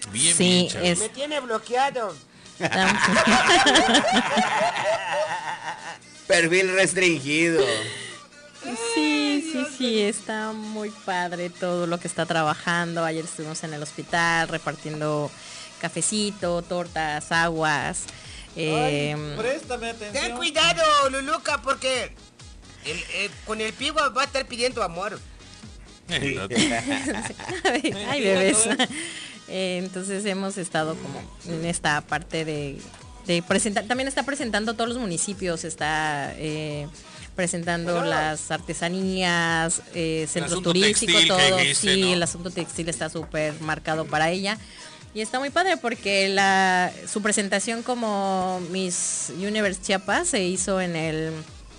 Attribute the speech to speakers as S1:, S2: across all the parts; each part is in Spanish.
S1: Bien,
S2: sí,
S1: bien, Chavis.
S3: Me tiene bloqueado.
S4: Perfil restringido.
S2: Sí, está muy padre todo lo que está trabajando. Ayer estuvimos en el hospital repartiendo cafecito, tortas, aguas.
S5: Préstame atención.
S3: Ten cuidado, Luluca, porque con el pigo va a estar pidiendo amor.
S2: Ay, bebés. Entonces hemos estado como en esta parte de presentar. También está presentando todos los municipios, está presentando las artesanías, centros turísticos, todo.
S1: Dijiste,
S2: sí,
S1: ¿no?
S2: el asunto textil está súper marcado para ella. Y está muy padre porque su presentación como Miss Universe Chiapas se hizo en el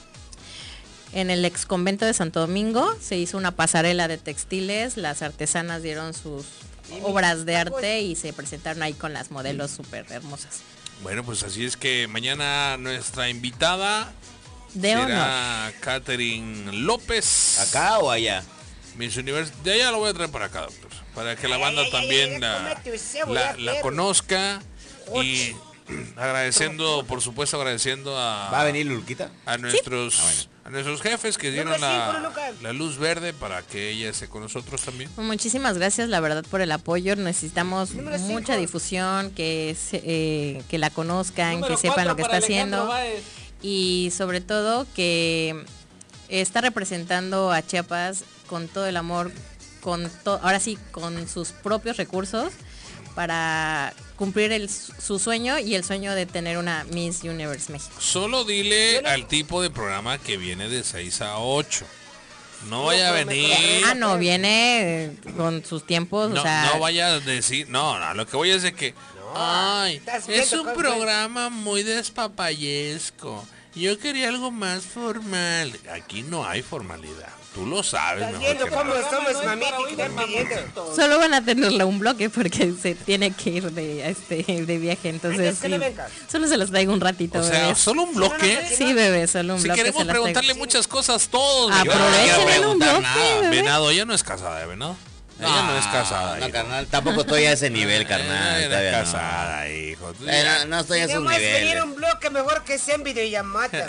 S2: ex convento de Santo Domingo. Se hizo una pasarela de textiles, las artesanas dieron sus obras de arte y se presentaron ahí con las modelos súper hermosas.
S1: Bueno, pues así es que mañana nuestra invitada
S2: De honor.
S1: será Catherine López.
S4: ¿Acá o allá?
S1: Miss Universe. De allá lo voy a traer para acá, doctor. Para que la banda también la conozca. Y agradeciendo, por supuesto, agradeciendo
S4: ¿Va a venir Lulquita?
S1: a nuestros
S4: ¿Sí?
S1: a nuestros jefes que dieron
S3: Número cinco, Luluca.
S1: la luz verde para que ella esté con nosotros también.
S2: Muchísimas gracias, la verdad, por el apoyo. Necesitamos
S3: Número
S2: mucha
S3: 5.
S2: difusión, que la conozcan,
S5: Número
S2: que sepan
S5: 4
S2: lo que
S5: para
S2: está
S5: Alejandro
S2: haciendo.
S5: Báez.
S2: Y sobre todo que está representando a Chiapas con todo el amor, ahora sí, con sus propios recursos para cumplir su sueño y el sueño de tener una Miss Universe México.
S1: Solo dile al tipo de programa que viene de 6 a 8. No vaya a venir.
S2: No, viene con sus tiempos,
S1: No,
S2: o sea...
S1: no vaya a decir, no, lo que voy a decir es que, ay,
S3: estás
S1: es
S3: viendo
S1: un
S3: cómo-
S1: programa muy despapayesco. Yo quería algo más formal. Aquí no hay formalidad. Tú lo sabes
S3: Estás
S1: mejor
S3: viendo
S1: que
S3: cómo
S1: nadie.
S3: somos
S5: No es
S3: mamitas
S5: para
S3: que
S5: oír
S3: están pidiendo.
S5: mamacitos.
S2: Solo van a tenerle un bloque porque se tiene que ir de viaje, entonces
S3: Antes que
S2: sí,
S3: no venga.
S2: solo se los traigo un ratito,
S1: O sea,
S2: bebés.
S1: solo un bloque.
S2: Sí, bebé, solo un
S1: Si
S2: bloque.
S1: queremos
S2: se los traigo.
S1: preguntarle muchas cosas todos.
S4: Yo no
S2: Aprovechen
S4: quiero
S2: en un
S4: preguntar
S2: bloque,
S4: nada.
S2: bebé.
S1: Venado, ella no es casada, Venado. Ella no es casada.
S4: No,
S1: hijo.
S4: carnal, tampoco estoy a ese nivel, carnal.
S1: Ella
S4: todavía
S1: no
S4: no.
S1: es casada, hijo. Tú
S4: No estoy a esos
S3: Queremos venir
S4: niveles.
S3: a un bloque mejor que sea en videollamada.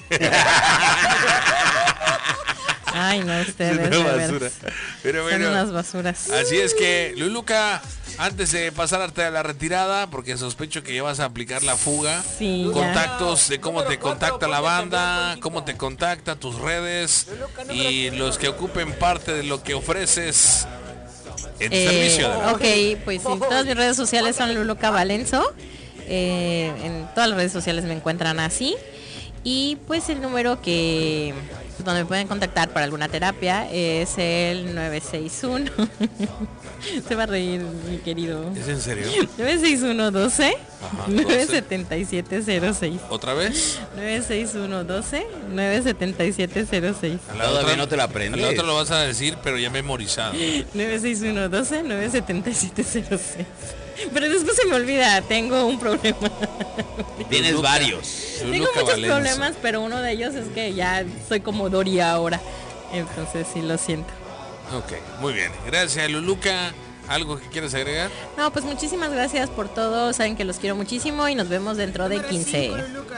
S2: Ay, no, ustedes,
S1: Una
S2: de
S1: basura.
S2: veras.
S1: Pero
S2: Son
S1: bueno,
S2: unas basuras.
S1: así es que, Luluca, antes de pasarte a la retirada, porque sospecho que ya vas a aplicar la fuga,
S2: Sí, ya.
S1: contactos de cómo
S5: Número
S1: te contacta
S5: cuatro,
S1: la
S5: ponte
S1: banda,
S5: campeón,
S1: cómo te contacta, tus redes
S3: número
S1: y los que ocupen parte de lo que ofreces en
S2: Eh,
S1: servicio. De la
S2: ok, pues en todas mis redes sociales son Luluca Valenzo. En todas las redes sociales me encuentran así. Y pues el número donde me pueden contactar para alguna terapia es el 961. Se va a reír, mi querido.
S1: ¿Es en serio?
S2: 961-12
S1: Ajá,
S2: 97706.
S1: ¿Otra vez?
S2: 961-12 97706.
S1: A la
S4: Todavía
S1: otra-
S4: no te la
S1: a
S4: aprendes.
S1: la otra lo vas a decir, pero ya memorizado.
S2: 961-12 97706. Pero después se me olvida, tengo un problema.
S4: Tienes
S1: Luluca.
S4: varios.
S2: Tengo
S1: Luluca
S2: muchos
S1: Valenzo.
S2: problemas, pero uno de ellos es que ya soy como Doria ahora. Entonces sí lo siento.
S1: Ok, muy bien. Gracias, Luluca. ¿Algo que quieras agregar?
S2: No, pues muchísimas gracias por todo. Saben que los quiero muchísimo y nos vemos dentro de 15.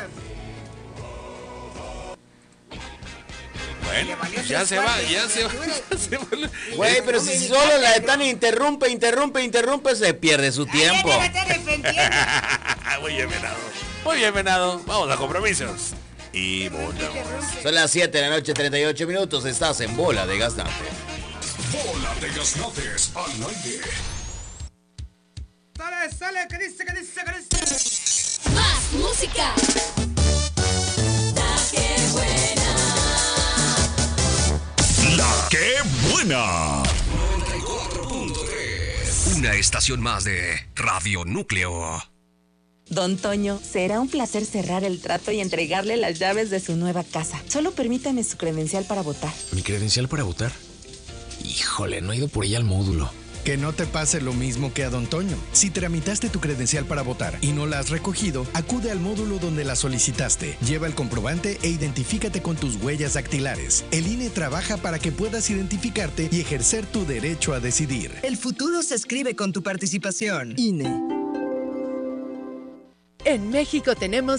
S1: Bueno, pues ya se va, ya se va. Ya se va.
S4: Güey, pero si solo la de Tania interrumpe, se pierde su tiempo.
S1: Muy bien, Venado. Muy bien, Venado. Vamos a compromisos. Y volvemos.
S4: Son las 7 de la noche, 38 minutos. Estás en Bola de Gaznate.
S6: Bola de Gaznates al aire.
S3: Sale, ¿qué dice?
S7: Más música. La que buena.
S6: La que buena. 94.3. Una estación más de Radio Núcleo.
S8: Don Toño, será un placer cerrar el trato y entregarle las llaves de su nueva casa. Solo permítame su credencial para votar.
S9: ¿Mi credencial para votar? Híjole, no he ido por ella al módulo. Que no te pase lo mismo que a Don Toño. Si tramitaste tu credencial para votar y no la has recogido, acude al módulo donde la solicitaste. Lleva el comprobante e identifícate con tus huellas dactilares. El INE trabaja para que puedas identificarte y ejercer tu derecho a decidir.
S10: El futuro se escribe con tu participación.
S9: INE.
S11: En México tenemos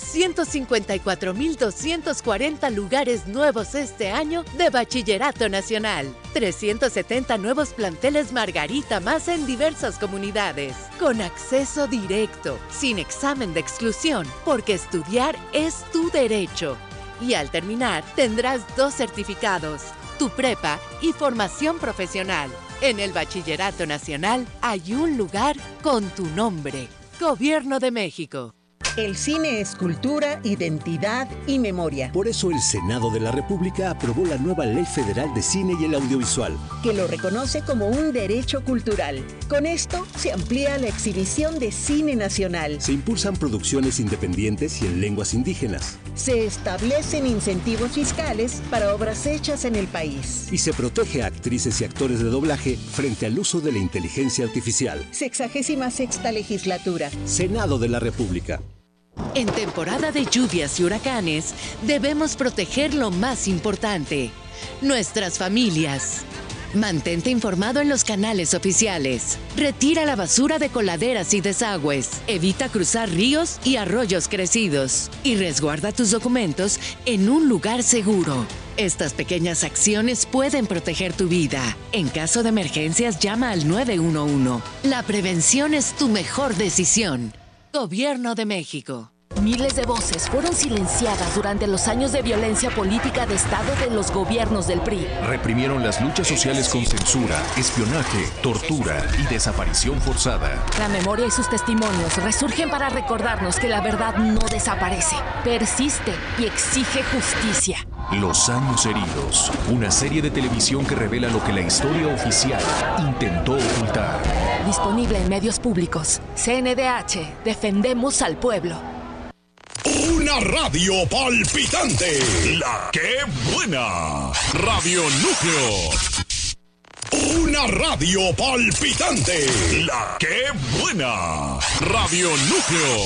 S11: 154,240 lugares nuevos este año de Bachillerato Nacional. 370 nuevos planteles Margarita más en diversas comunidades. Con acceso directo, sin examen de exclusión, porque estudiar es tu derecho. Y al terminar, tendrás 2 certificados, tu prepa y formación profesional. En el Bachillerato Nacional hay un lugar con tu nombre. Gobierno de México.
S12: El cine es cultura, identidad y memoria.
S13: Por eso el Senado de la República aprobó la nueva Ley Federal de Cine y el Audiovisual,
S12: que lo reconoce como un derecho cultural. Con esto se amplía la exhibición de cine nacional.
S13: Se impulsan producciones independientes y en lenguas indígenas.
S12: Se establecen incentivos fiscales para obras hechas en el país.
S13: Y se protege a actrices y actores de doblaje frente al uso de la inteligencia artificial.
S12: 66ª legislatura.
S13: Senado de la República.
S11: En temporada de lluvias y huracanes, debemos proteger lo más importante, nuestras familias. Mantente informado en los canales oficiales. Retira la basura de coladeras y desagües. Evita cruzar ríos y arroyos crecidos. Y resguarda tus documentos en un lugar seguro. Estas pequeñas acciones pueden proteger tu vida. En caso de emergencias, llama al 911. La prevención es tu mejor decisión. Gobierno de México.
S14: Miles de voces fueron silenciadas durante los años de violencia política de Estado de los gobiernos del PRI.
S15: Reprimieron las luchas sociales con censura, espionaje, tortura y desaparición forzada.
S14: La memoria y sus testimonios resurgen para recordarnos que la verdad no desaparece, persiste y exige justicia.
S15: Los años heridos, una serie de televisión que revela lo que la historia oficial intentó ocultar.
S14: Disponible en medios públicos. CNDH, defendemos al pueblo.
S16: Una radio palpitante. La que buena. Radio Núcleo. Una radio palpitante. La que buena. Radio Núcleo.